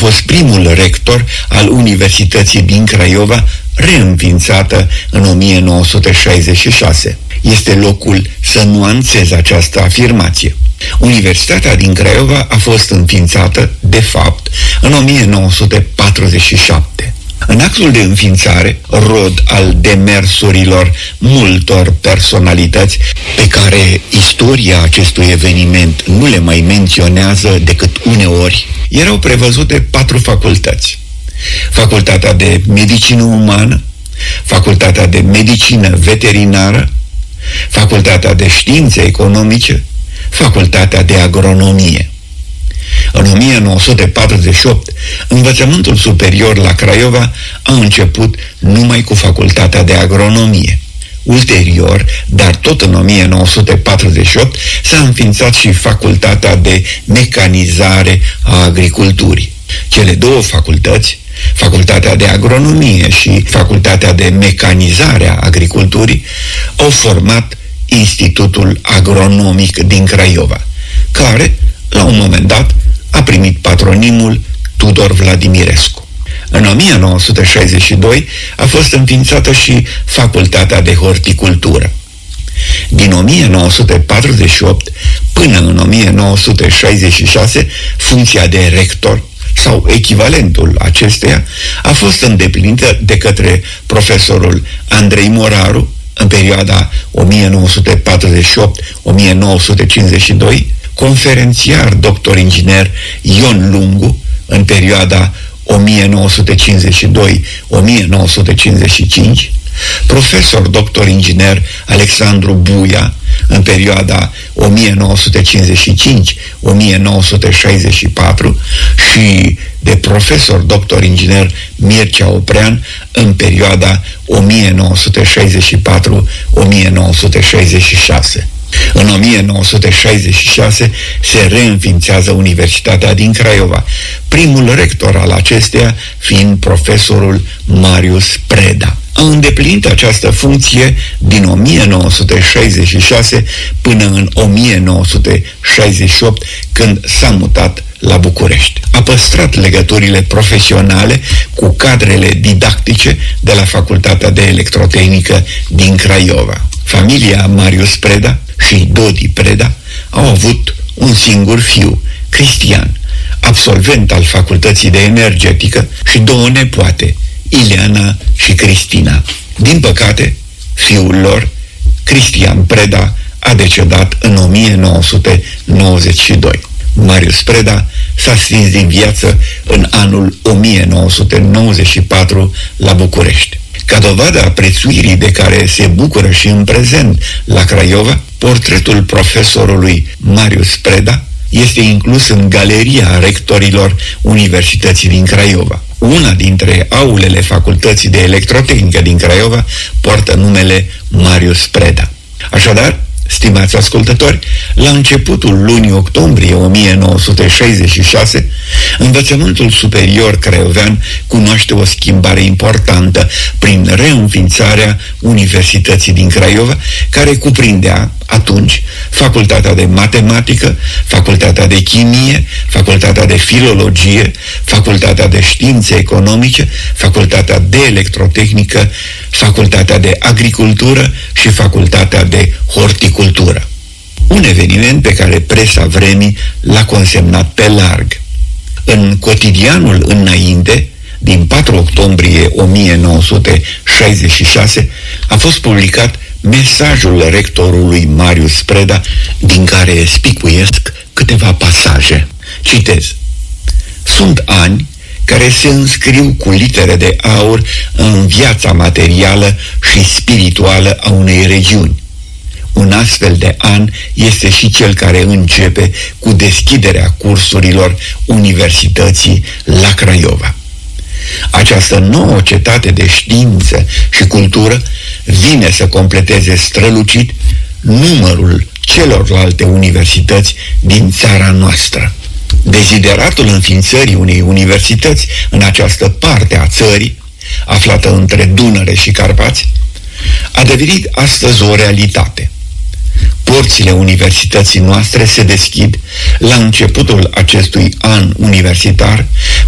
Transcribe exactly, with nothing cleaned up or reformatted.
fost primul rector al Universității din Craiova, reînființată în o mie nouă sute șaizeci și șase. Este locul să nuanțez această afirmație. Universitatea din Craiova a fost înființată, de fapt, în o mie nouă sute patruzeci și șapte. În actul de înființare, rod al demersurilor multor personalități pe care istoria acestui eveniment nu le mai menționează decât uneori, erau prevăzute patru facultăți. Facultatea de Medicină Umană, Facultatea de Medicină Veterinară, Facultatea de Științe Economice, Facultatea de Agronomie. În o mie nouă sute patruzeci și opt, învățământul superior la Craiova a început numai cu Facultatea de Agronomie. Ulterior, dar tot în o mie nouă sute patruzeci și opt, s-a înființat și Facultatea de Mecanizare a Agriculturii. Cele două facultăți, Facultatea de Agronomie și Facultatea de Mecanizare a Agriculturii, au format Institutul Agronomic din Craiova, care, la un moment dat, a primit patronimul Tudor Vladimirescu. În o mie nouă sute șaizeci și doi a fost înființată și Facultatea de Horticultură. Din o mie nouă sute patruzeci și opt până în o mie nouă sute șaizeci și șase, funcția de rector sau echivalentul acesteia a fost îndeplinită de către profesorul Andrei Moraru în perioada o mie nouă sute patruzeci și opt - o mie nouă sute cincizeci și doi, conferențiar doctor inginer Ion Lungu în perioada o mie nouă sute cincizeci și doi - o mie nouă sute cincizeci și cinci, profesor doctor inginer Alexandru Buia în perioada o mie nouă sute cincizeci și cinci - o mie nouă sute șaizeci și patru și de profesor doctor inginer Mircea Oprean în perioada o mie nouă sute șaizeci și patru - o mie nouă sute șaizeci și șase. În o mie nouă sute șaizeci și șase se reînființează Universitatea din Craiova, primul rector al acesteia fiind profesorul Marius Preda. A îndeplinit această funcție din o mie nouă sute șaizeci și șase până în o mie nouă sute șaizeci și opt, când s-a mutat la București. A păstrat legăturile profesionale cu cadrele didactice de la Facultatea de Electrotehnică din Craiova. Familia Marius Preda și Dodi Preda au avut un singur fiu, Cristian, absolvent al Facultății de Energetică, și două nepoate, Ileana și Cristina. Din păcate, fiul lor, Cristian Preda, a decedat în o mie nouă sute nouăzeci și doi. Marius Preda s-a stins din viață în anul o mie nouă sute nouăzeci și patru la București. Ca dovadă a prețuirii de care se bucură și în prezent la Craiova, portretul profesorului Marius Preda este inclus în galeria rectorilor Universității din Craiova. Una dintre aulele Facultății de Electrotehnică din Craiova poartă numele Marius Preda. Așadar, stimați ascultători, la începutul lunii octombrie o mie nouă sute șaizeci și șase, învățământul superior craiovean cunoaște o schimbare importantă prin reînființarea Universității din Craiova, care cuprindea atunci Facultatea de Matematică, Facultatea de Chimie, Facultatea de Filologie, Facultatea de Științe Economice, Facultatea de Electrotehnică, Facultatea de Agricultură și Facultatea de Horticultură. Un eveniment pe care presa vremii l-a consemnat pe larg. În cotidianul Înainte, din patru octombrie o mie nouă sute șaizeci și șase, a fost publicat mesajul rectorului Marius Preda, din care spicuiesc câteva pasaje. Citez: sunt ani care se înscriu cu litere de aur în viața materială și spirituală a unei regiuni. Un astfel de an este și cel care începe cu deschiderea cursurilor Universității la Craiova. Această nouă cetate de știință și cultură vine să completeze strălucit numărul celorlalte universități din țara noastră. Dezideratul înființării unei universități în această parte a țării, aflată între Dunăre și Carpați, a devenit astăzi o realitate. Porțile universității noastre se deschid la începutul acestui an universitar